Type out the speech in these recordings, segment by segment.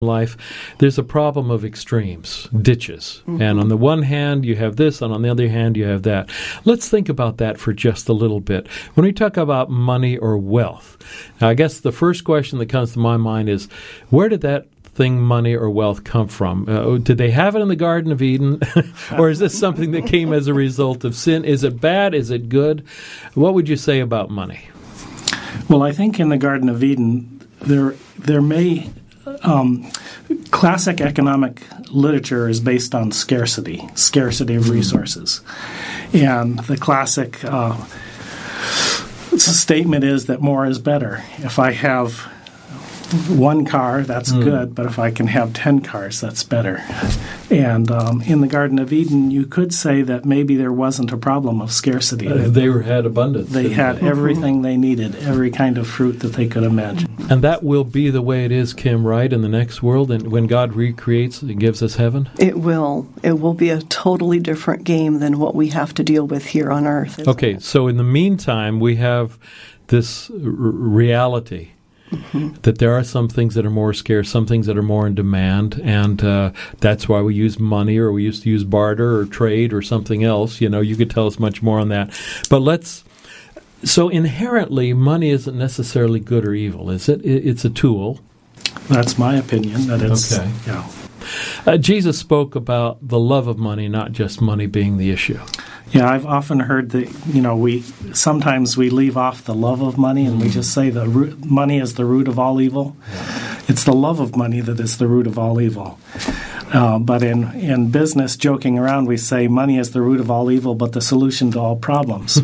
life, there's a problem of extremes, ditches. Mm-hmm. And on the one hand, you have this, and on the other hand, you have that. Let's think about that for just a little bit. When we talk about money or wealth, now, I guess the first question that comes to my mind is, where did that thing, money or wealth, come from? Did they have it in the Garden of Eden? Or is this something that came as a result of sin? Is it bad? Is it good? What would you say about money? Well, I think in the Garden of Eden, there may... classic economic literature is based on scarcity of resources. And the classic statement is that more is better. If I have one car, that's good, but if I can have 10 cars, that's better. And in the Garden of Eden, you could say that maybe there wasn't a problem of scarcity. They had abundance. They had everything they needed, every kind of fruit that they could imagine. And that will be the way it is, Kim, right, in the next world? And when God recreates and gives us heaven? It will. It will be a totally different game than what we have to deal with here on earth. Okay, so in the meantime, we have this reality. Mm-hmm. That there are some things that are more scarce, some things that are more in demand, and that's why we use money, or we used to use barter or trade or something else. You know, you could tell us much more on that. But so inherently, money isn't necessarily good or evil, is it? It's a tool. That's my opinion. That it's, okay. Yeah. Jesus spoke about the love of money, not just money being the issue. Yeah, I've often heard that, sometimes we leave off the love of money and we just say money is the root of all evil. Yeah. It's the love of money that is the root of all evil. But in business, joking around, we say money is the root of all evil, but the solution to all problems.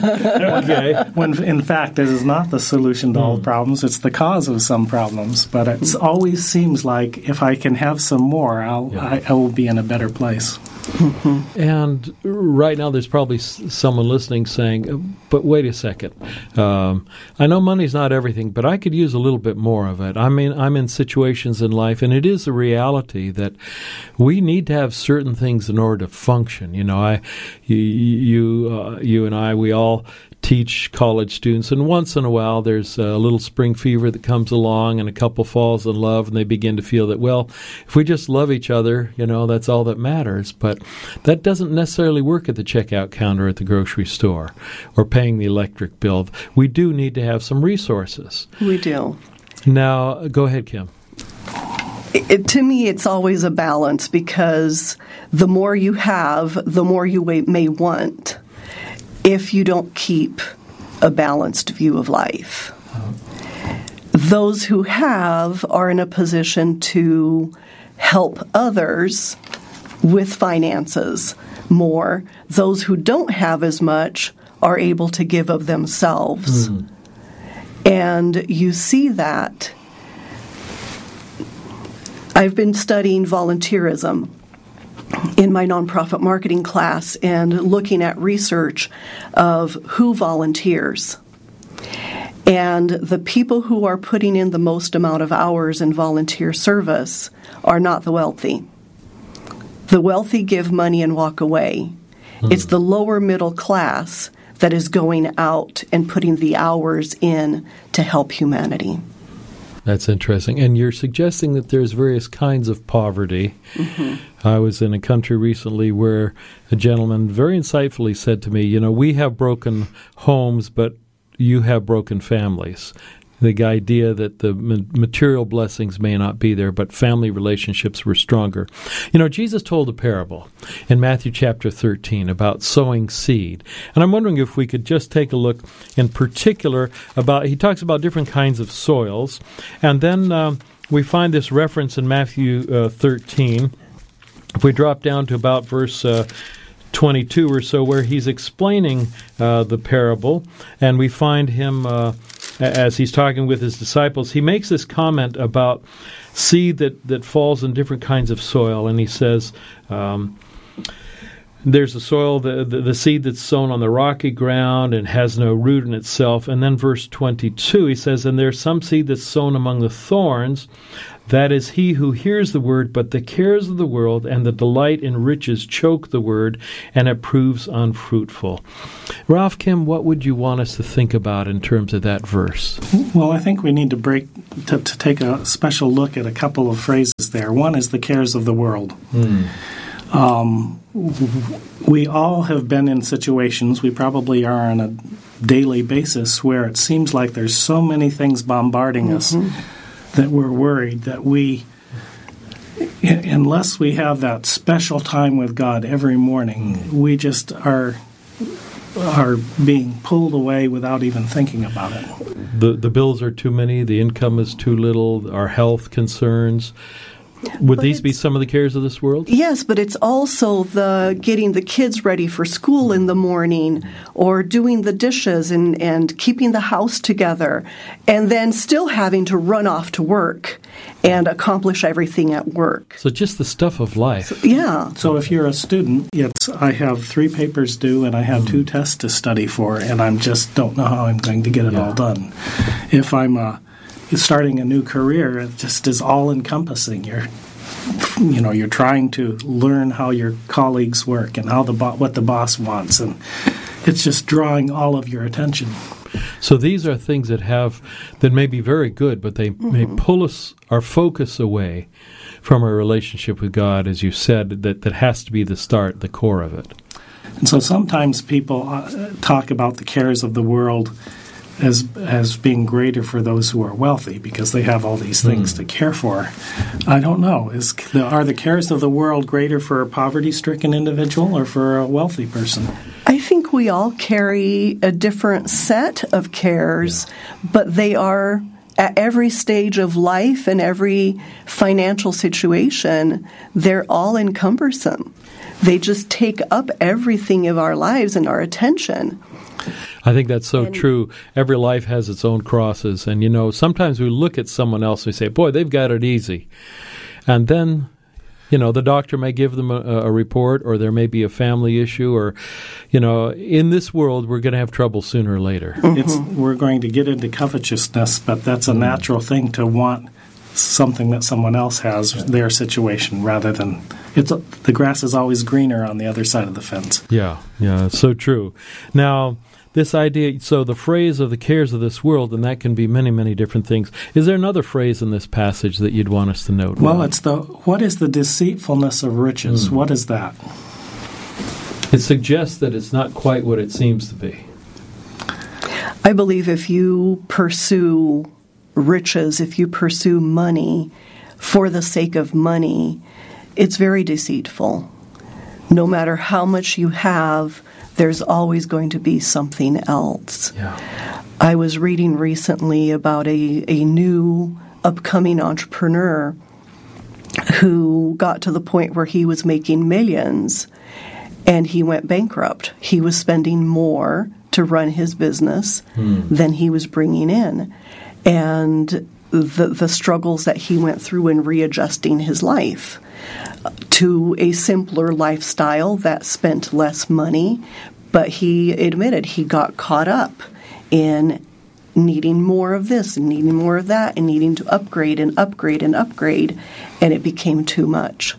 When in fact, it is not the solution to all problems. It's the cause of some problems. But it always seems like if I can have some more, I will be in a better place. Mm-hmm. And right now there's probably someone listening saying, but wait a second. I know money's not everything, but I could use a little bit more of it. I mean, I'm in situations in life, and it is a reality that we need to have certain things in order to function. You know, you and I, we all teach college students, and once in a while there's a little spring fever that comes along and a couple falls in love and they begin to feel that, well, if we just love each other, that's all that matters. But that doesn't necessarily work at the checkout counter at the grocery store or paying the electric bill. We do need to have some resources. We do. Now, go ahead, Kim. To me, it's always a balance, because the more you have, the more you may want, if you don't keep a balanced view of life. Those who have are in a position to help others with finances more. Those who don't have as much are able to give of themselves. And you see that. I've been studying volunteerism in my nonprofit marketing class and looking at research of who volunteers. And the people who are putting in the most amount of hours in volunteer service are not the wealthy. The wealthy give money and walk away. It's the lower middle class that is going out and putting the hours in to help humanity. That's interesting. And you're suggesting that there's various kinds of poverty. Mm-hmm. I was in a country recently where a gentleman very insightfully said to me, we have broken homes, but you have broken families. The idea that the material blessings may not be there, but family relationships were stronger. Jesus told a parable in Matthew chapter 13 about sowing seed. And I'm wondering if we could just take a look in particular he talks about different kinds of soils. And then we find this reference in Matthew 13. If we drop down to about verse 22 or so, where he's explaining the parable, and we find him as he's talking with his disciples, he makes this comment about seed that falls in different kinds of soil, and he says, there's the soil, the seed that's sown on the rocky ground and has no root in itself. And then verse 22, he says, and there's some seed that's sown among the thorns. That is he who hears the word, but the cares of the world and the delight in riches choke the word, and it proves unfruitful. Ralph, Kim, what would you want us to think about in terms of that verse? Well, I think we need to take a special look at a couple of phrases there. One is the cares of the world. We all have been in situations, we probably are on a daily basis, where it seems like there's so many things bombarding us that we're worried that unless we have that special time with God every morning, we just are being pulled away without even thinking about it. The bills are too many, the income is too little, our health concerns. Would these be some of the cares of this world? Yes, but it's also the getting the kids ready for school in the morning, or doing the dishes and keeping the house together, and then still having to run off to work and accomplish everything at work. So just the stuff of life. So if you're a student, I have 3 papers due and I have 2 tests to study for, and I just don't know how I'm going to get it all done. If I'm starting a new career, it just is all-encompassing. You're trying to learn how your colleagues work and how what the boss wants, and it's just drawing all of your attention. So these are things that may be very good, but they may pull our focus away from our relationship with God, as you said, that has to be the start, the core of it. And so sometimes people talk about the cares of the world as being greater for those who are wealthy because they have all these things to care for. I don't know. Are the cares of the world greater for a poverty-stricken individual or for a wealthy person? I think we all carry a different set of cares, but they are at every stage of life and every financial situation, they're all encumbersome. They just take up everything of our lives and our attention. I think that's so true. Every life has its own crosses. And, sometimes we look at someone else and we say, boy, they've got it easy. And then, the doctor may give them a report, or there may be a family issue, or, in this world, we're going to have trouble sooner or later. We're going to get into covetousness, but that's a natural thing to want something that someone else has, their situation, rather than the grass is always greener on the other side of the fence. Yeah, it's so true. Now, this idea, so the phrase of the cares of this world, and that can be many, many different things. Is there another phrase in this passage that you'd want us to note? Well, it's what is the deceitfulness of riches? What is that? It suggests that it's not quite what it seems to be. I believe if you pursue riches, if you pursue money for the sake of money, it's very deceitful. No matter how much you have, there's always going to be something else. Yeah. I was reading recently about a new upcoming entrepreneur who got to the point where he was making millions and he went bankrupt. He was spending more to run his business than he was bringing in. And the struggles that he went through in readjusting his life to a simpler lifestyle that spent less money, but he admitted he got caught up in needing more of this and needing more of that and needing to upgrade and upgrade and upgrade, and it became too much.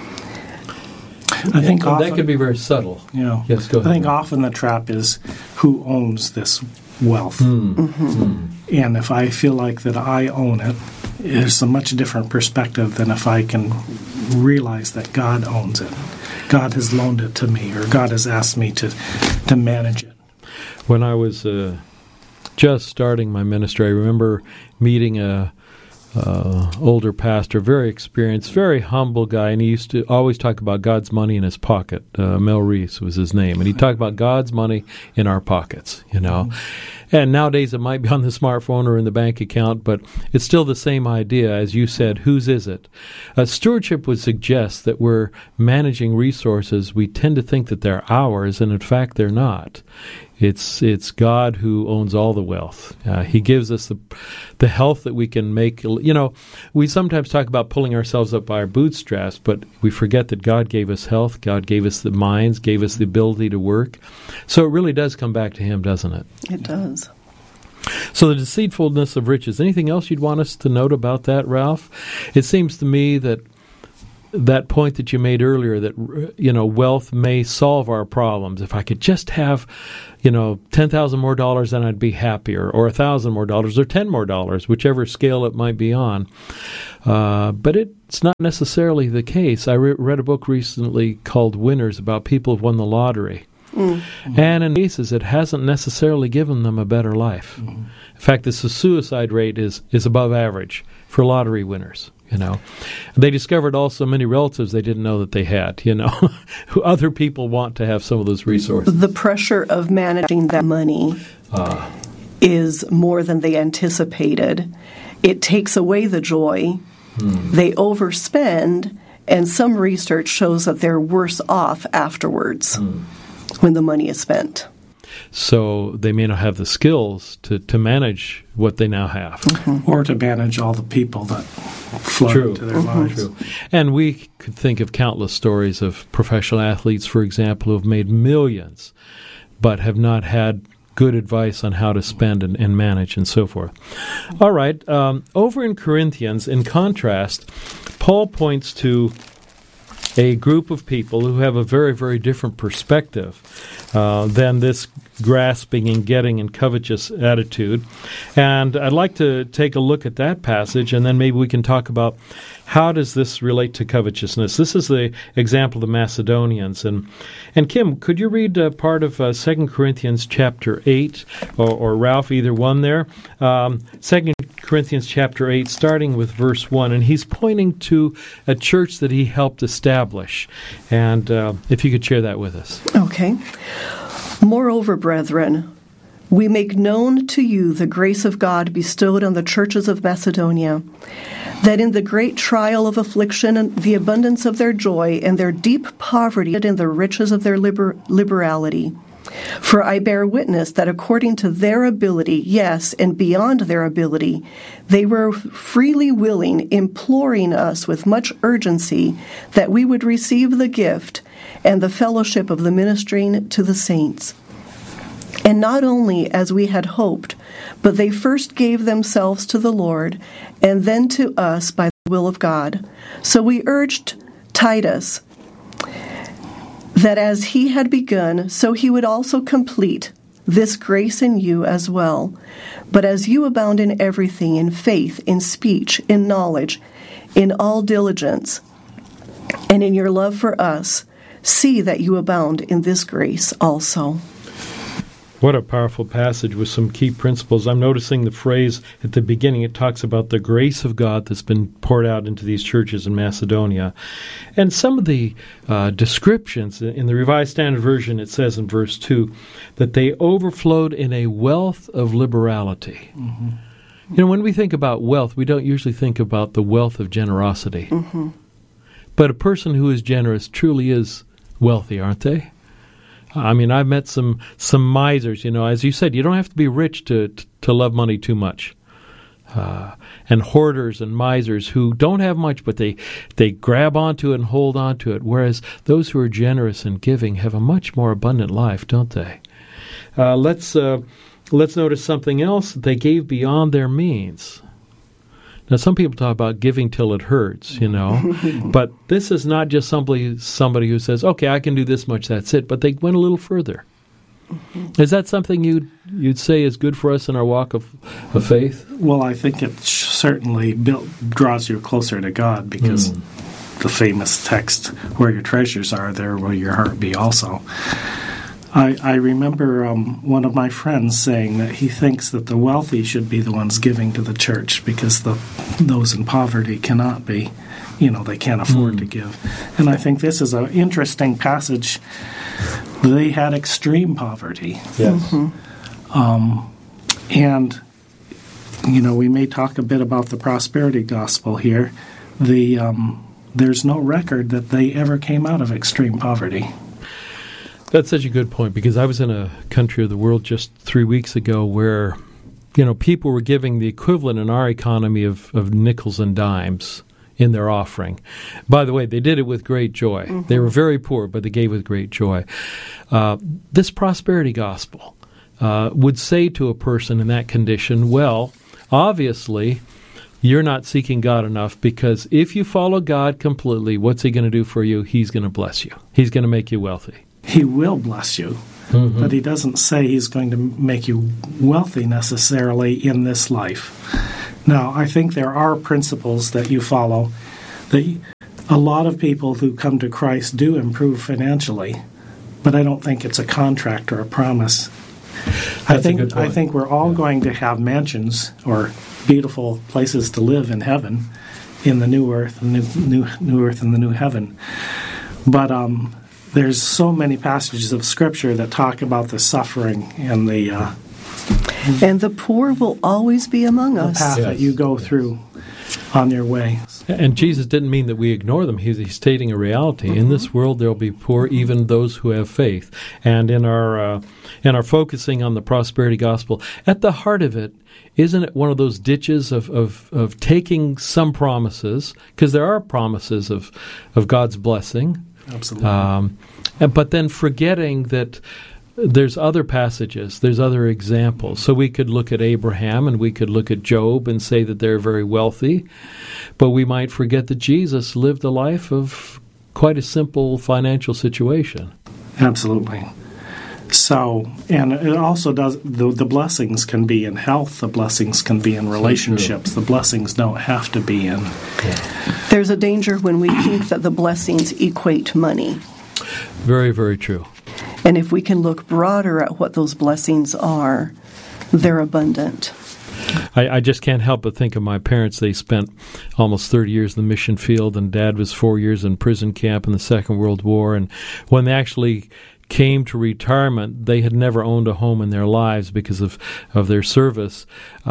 I think often, that could be very subtle. Yes, go ahead. I think often the trap is who owns this wealth. And if I feel like that I own it, it's a much different perspective than if I can realize that God owns it. God has loaned it to me, or God has asked me to manage it. When I was just starting my ministry, I remember meeting a older pastor, very experienced, very humble guy, and he used to always talk about God's money in his pocket. Mel Reese was his name, and he talked about God's money in our pockets, And nowadays it might be on the smartphone or in the bank account, but it's still the same idea, as you said, whose is it? Stewardship would suggest that we're managing resources. We tend to think that they're ours, and in fact they're not. It's God who owns all the wealth. He gives us the health that we can make. You know, we sometimes talk about pulling ourselves up by our bootstraps, but we forget that God gave us health. God gave us the minds, gave us the ability to work. So it really does come back to Him, doesn't it? It does. So the deceitfulness of riches. Anything else you'd want us to note about that, Ralph? It seems to me that point that you made earlier, that, you know, wealth may solve our problems. If I could just have, you know, $10,000 more, then I'd be happier, or $1,000 more, or $10 more, whichever scale it might be on. But it's not necessarily the case. I read a book recently called Winners about people who've won the lottery. Mm-hmm. And in cases, it hasn't necessarily given them a better life. Mm-hmm. In fact, the suicide rate is above average for lottery winners. You know, they discovered also many relatives they didn't know that they had, you know, who other people want to have some of those resources. The pressure of managing that money is more than they anticipated. It takes away the joy. They overspend, and some research shows that they're worse off afterwards when the money is spent. So they may not have the skills to manage what they now have. Mm-hmm. Or to manage all the people that flood into their lives. True. And we could think of countless stories of professional athletes, for example, who have made millions but have not had good advice on how to spend and manage and so forth. All right. Over in Corinthians, in contrast, Paul points to a group of people who have a very, very different perspective than this grasping and getting and covetous attitude. And I'd like to take a look at that passage, and then maybe we can talk about how does this relate to covetousness. This is the example of the Macedonians. And Kim, could you read part of 2 Corinthians chapter 8, or Ralph, either one there? 2 Corinthians chapter 8, starting with verse 1. And he's pointing to a church that he helped establish. And if you could share that with us. Okay. Moreover, brethren, we make known to you the grace of God bestowed on the churches of Macedonia, that in the great trial of affliction and the abundance of their joy and their deep poverty and in the riches of their liberality. For I bear witness that according to their ability, yes, and beyond their ability, they were freely willing, imploring us with much urgency that we would receive the gift and the fellowship of the ministering to the saints. And not only as we had hoped, but they first gave themselves to the Lord, and then to us by the will of God. So we urged Titus that as he had begun, so he would also complete this grace in you as well. But as you abound in everything, in faith, in speech, in knowledge, in all diligence, and in your love for us, see that you abound in this grace also. What a powerful passage with some key principles. I'm noticing the phrase at the beginning. It talks about the grace of God that's been poured out into these churches in Macedonia. And some of the descriptions in the Revised Standard Version, it says in verse 2 that they overflowed in a wealth of liberality. Mm-hmm. You know, when we think about wealth, we don't usually think about the wealth of generosity. Mm-hmm. But a person who is generous truly is wealthy, aren't they? I mean, I've met some misers, you know. As you said, you don't have to be rich to love money too much. And hoarders and misers who don't have much, but they grab onto it and hold onto it, whereas those who are generous and giving have a much more abundant life, don't they? Let's notice something else. They gave beyond their means. Now, some people talk about giving till it hurts, you know, but this is not just somebody who says, okay, I can do this much, that's it, but they went a little further. Mm-hmm. Is that something you'd say is good for us in our walk of faith? Well, I think it certainly draws you closer to God, because the famous text, where your treasures are, there will your heart be also. I remember one of my friends saying that he thinks that the wealthy should be the ones giving to the church, because those in poverty cannot be, you know, they can't afford to give. And I think this is an interesting passage. They had extreme poverty. Yes. Mm-hmm. And, you know, we may talk a bit about the prosperity gospel here. There's no record that they ever came out of extreme poverty. That's such a good point, because I was in a country of the world just 3 weeks ago where, people were giving the equivalent in our economy of nickels and dimes in their offering. By the way, they did it with great joy. Mm-hmm. They were very poor, but they gave with great joy. This prosperity gospel would say to a person in that condition, well, obviously, you're not seeking God enough, because if you follow God completely, what's He going to do for you? He's going to bless you. He's going to make you wealthy. He will bless you, but He doesn't say He's going to make you wealthy necessarily in this life. Now, I think there are principles that you follow. A lot of people who come to Christ do improve financially, but I don't think it's a contract or a promise. I think we're all going to have mansions or beautiful places to live in heaven, in the new earth, and new earth and the new heaven. But there's so many passages of Scripture that talk about the suffering and the poor will always be among us. The path that you go through on your way. And Jesus didn't mean that we ignore them. He's stating a reality. Mm-hmm. In this world, there will be poor, even those who have faith. And in our focusing on the prosperity gospel, at the heart of it, isn't it one of those ditches of taking some promises, because there are promises of God's blessing. Absolutely. But then forgetting that there's other passages, there's other examples. So we could look at Abraham and we could look at Job and say that they're very wealthy, but we might forget that Jesus lived a life of quite a simple financial situation. Absolutely. So, and it also does, the blessings can be in health, the blessings can be in relationships, the blessings don't have to be in. Yeah. There's a danger when we think that the blessings equate money. Very, very true. And if we can look broader at what those blessings are, they're abundant. I just can't help but think of my parents. They spent almost 30 years in the mission field, and Dad was 4 years in prison camp in the Second World War. And when they actually came to retirement, they had never owned a home in their lives because of their service.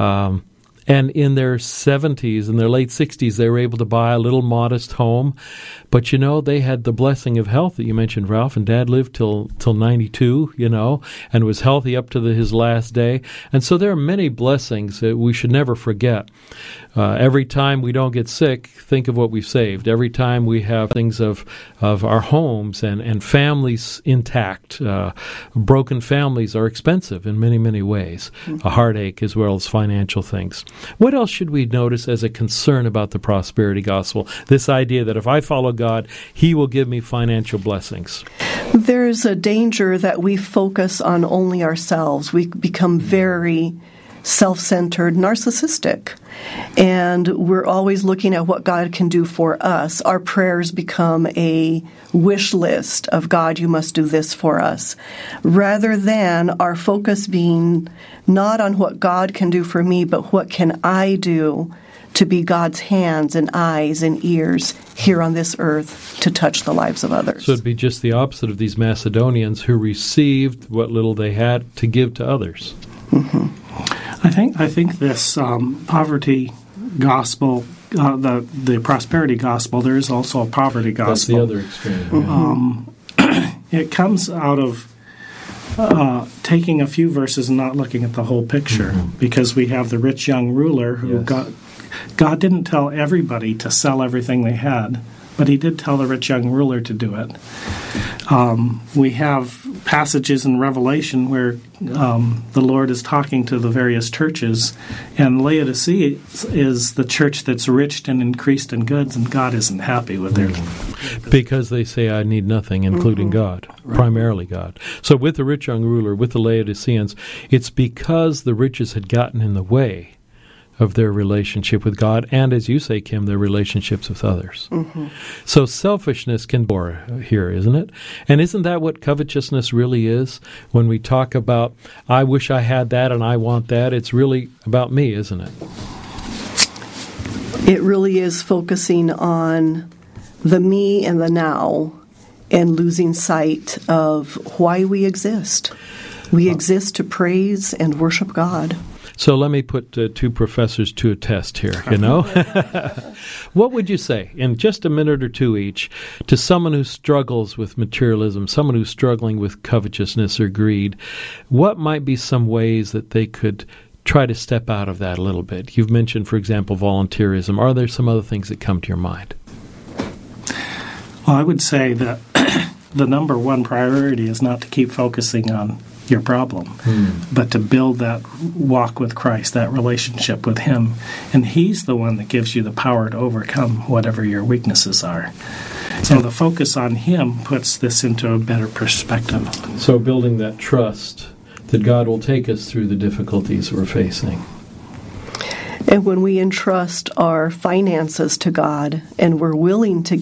And in their 70s, in their late 60s, they were able to buy a little modest home. But, they had the blessing of health that you mentioned, Ralph, and Dad lived till 92, and was healthy up to his last day. And so there are many blessings that we should never forget. Every time we don't get sick, think of what we've saved. Every time we have things of our homes and families intact, broken families are expensive in many, many ways. A heartache as well as financial things. What else should we notice as a concern about the prosperity gospel? This idea that if I follow God, He will give me financial blessings. There's a danger that we focus on only ourselves. We become very self-centered, narcissistic, and we're always looking at what God can do for us. Our prayers become a wish list of, God, you must do this for us, rather than our focus being not on what God can do for me, but what can I do to be God's hands and eyes and ears here on this earth to touch the lives of others. So it'd be just the opposite of these Macedonians who received what little they had to give to others. Mm-hmm. I think this poverty gospel, the prosperity gospel, there is also a poverty gospel. That's the other extreme. It comes out of taking a few verses and not looking at the whole picture, because we have the rich young ruler who God didn't tell everybody to sell everything they had, but He did tell the rich young ruler to do it. We have passages in Revelation where the Lord is talking to the various churches, and Laodicea is the church that's rich and increased in goods, and God isn't happy with their because they say, I need nothing, including God, primarily God. So with the rich young ruler, with the Laodiceans, it's because the riches had gotten in the way of their relationship with God, and as you say, Kim, their relationships with others. So selfishness can bore here, isn't it? And isn't that what covetousness really is? When we talk about, I wish I had that and I want that, it's really about me, isn't it? It really is focusing on the me and the now and losing sight of why we exist. We exist to praise and worship God. So let me put two professors to a test here, you know. What would you say, in just a minute or two each, to someone who struggles with materialism, someone who's struggling with covetousness or greed? What might be some ways that they could try to step out of that a little bit? You've mentioned, for example, volunteerism. Are there some other things that come to your mind? Well, I would say that the number one priority is not to keep focusing on your problem, but to build that walk with Christ, that relationship with Him. And He's the one that gives you the power to overcome whatever your weaknesses are. So the focus on Him puts this into a better perspective. So building that trust that God will take us through the difficulties we're facing. And when we entrust our finances to God and we're willing to